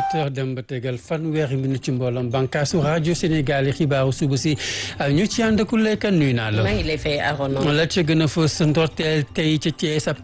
7h dem ba tegal fanweeri minute ci mbooloom bànqaasu rajo Sénégal yi xibaaru suba si ñu ci ànd ku lekk nuyu naa la. maa ngi lay fay Arona. la ca gën a fës ndorteel tey ca Thiès